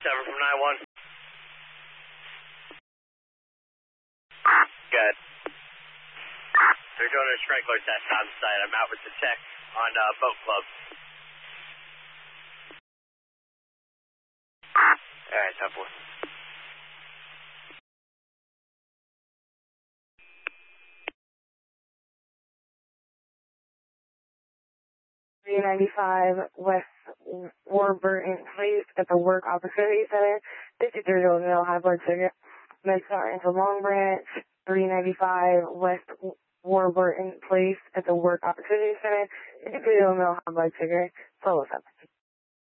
7 from 9-1. Good. They're doing a sprinkler test on site. I'm out with the tech on Boat Club. Alright, top 4. West Warburton Place at the Work Opportunity Center. 53 male high blood sugar. Meds are into Long Branch. 395 West Warburton Place at the Work Opportunity Center. 53 male high blood sugar. Solo 7.